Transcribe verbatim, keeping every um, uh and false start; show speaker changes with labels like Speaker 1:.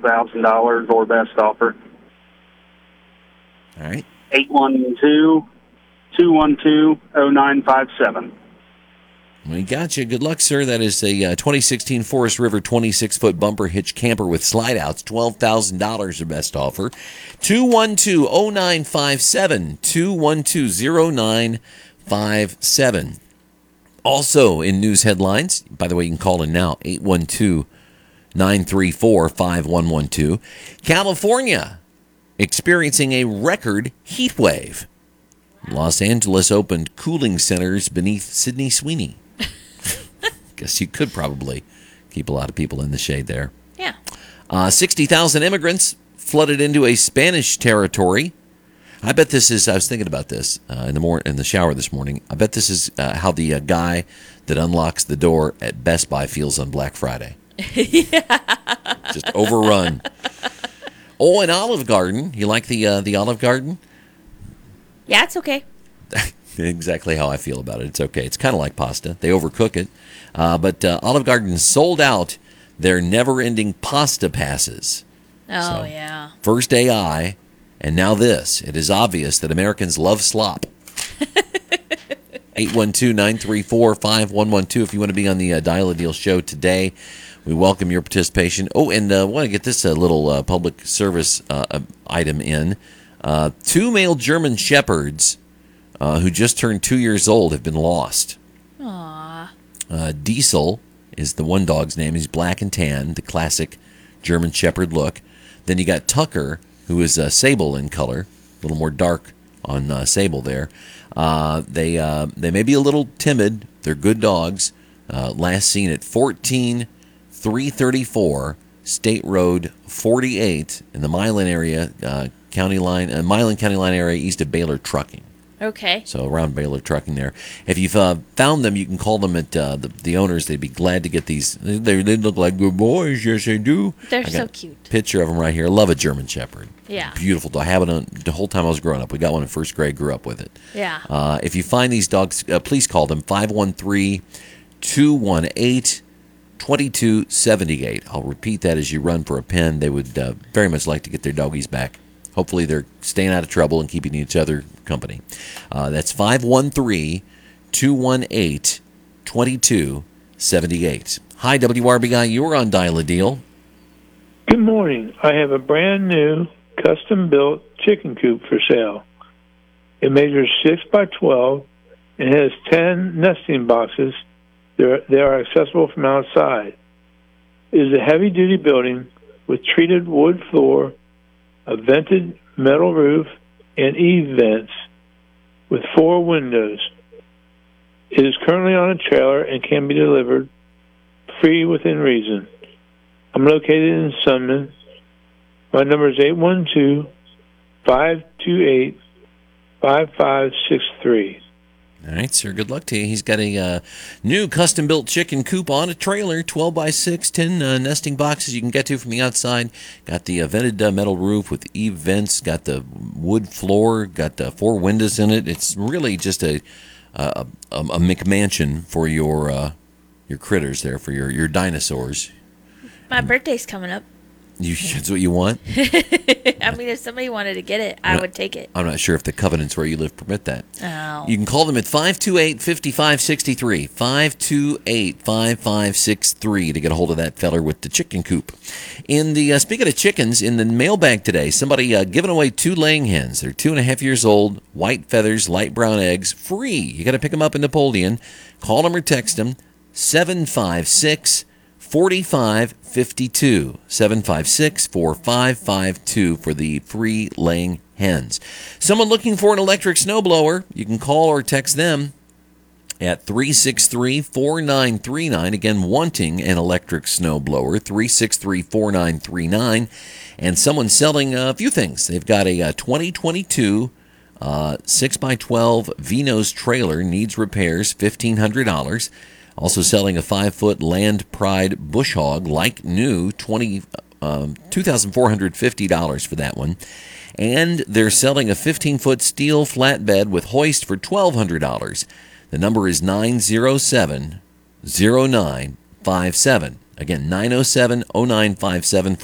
Speaker 1: thousand dollars or best offer.
Speaker 2: All right.
Speaker 1: eight one two, two one two, oh nine five seven.
Speaker 2: We got you. Good luck, sir. That is a uh, twenty sixteen Forest River twenty-six foot bumper hitch camper with slide outs. twelve thousand dollars your best offer. two one two, oh nine five seven. two one two, oh nine five seven. Also in news headlines, by the way, you can call in now, eight one two, nine three four, five one one two. California experiencing a record heat wave. Los Angeles opened cooling centers beneath Sydney Sweeney. Guess you could probably keep a lot of people in the shade there.
Speaker 3: Yeah.
Speaker 2: Uh, sixty thousand immigrants flooded into a Spanish territory. I bet this is, I was thinking about this uh, in the mor- in the shower this morning. I bet this is uh, how the uh, guy that unlocks the door at Best Buy feels on Black Friday. Yeah. Just overrun. Oh, an Olive Garden. You like the uh, the Olive Garden?
Speaker 3: Yeah, it's okay.
Speaker 2: Exactly how I feel about it. It's okay. It's kind of like pasta. They overcook it. Uh, but uh, Olive Garden sold out their never-ending pasta passes.
Speaker 3: Oh,
Speaker 2: so,
Speaker 3: yeah.
Speaker 2: First A I, and now this. It is obvious that Americans love slop. eight one two, nine three four, five one one two if you want to be on the uh, Dial a Deal show today. We welcome your participation. Oh, and I uh, want to get this uh, little uh, public service uh, item in. Uh, two male German shepherds uh, who just turned two years old have been lost.
Speaker 3: Aww.
Speaker 2: Uh, Diesel is the one dog's name. He's black and tan, the classic German shepherd look. Then you got Tucker, who is uh, sable in color, a little more dark on uh, sable there. Uh, they uh, they may be a little timid. They're good dogs. Uh, last seen at fourteen three thirty-four State Road forty-eight in the Milan area, uh, county line, uh, Milan County line area east of Baylor Trucking.
Speaker 3: Okay.
Speaker 2: So around Baylor Trucking there. If you've uh, found them, you can call them at uh, the, the owners. They'd be glad to get these. They, they look like good boys. Yes, they do.
Speaker 3: They're so cute.
Speaker 2: Picture of them right here. Love a German Shepherd.
Speaker 3: Yeah.
Speaker 2: Beautiful dog. I have it on the whole time I was growing up. We got one in first grade, grew up with it.
Speaker 3: Yeah.
Speaker 2: Uh, if you find these dogs, uh, please call them five one three, two one eight, two two seven eight. I'll repeat that as you run for a pen. They would uh, very much like to get their doggies back. Hopefully they're staying out of trouble and keeping each other company. Uh, that's five one three, two one eight, two two seven eight. Hi, W R B I. You're on Dial a Deal.
Speaker 4: Good morning. I have a brand new custom-built chicken coop for sale. It measures six by twelve and has ten nesting boxes. They're, they are accessible from outside. It is a heavy-duty building with treated wood floor, a vented metal roof, and E-vents with four windows. It is currently on a trailer and can be delivered free within reason. I'm located in Sunman. My number is eight one two, five two eight, five five six three.
Speaker 2: All right, sir. Good luck to you. He's got a uh, new custom-built chicken coop on a trailer, twelve by six, ten uh, nesting boxes you can get to from the outside. Got the uh, vented uh, metal roof with E-vents, got the wood floor, got uh, four windows in it. It's really just a a, a, a McMansion for your uh, your critters there, for your, your dinosaurs.
Speaker 3: My birthday's coming up.
Speaker 2: You, that's what you want?
Speaker 3: I mean, if somebody wanted to get it, I
Speaker 2: not,
Speaker 3: would take it.
Speaker 2: I'm not sure if the covenants where you live permit that.
Speaker 3: Oh.
Speaker 2: You can call them at five two eight, five five six three, five two eight, five five six three to get a hold of that feller with the chicken coop. In the uh, speaking of chickens, in the mailbag today, somebody uh, giving away two laying hens. They're two and a half years old, white feathers, light brown eggs, free. You got to pick them up in Napoleon. Call them or text them, seven five six, four five five two, seven five six, four five five two for the free laying hens. Someone looking for an electric snowblower, you can call or text them at three six three, four nine three nine. Again, wanting an electric snowblower, three six three, four nine three nine. And someone selling a few things. They've got a, a twenty twenty-two uh, six by twelve Vinos trailer, needs repairs, fifteen hundred dollars. Also selling a five-foot Land Pride Bush Hog, like new, twenty, um, two thousand four hundred fifty dollars for that one. And they're selling a fifteen-foot steel flatbed with hoist for twelve hundred dollars. The number is nine zero seven, zero nine five seven. Again, nine zero seven, zero nine five seven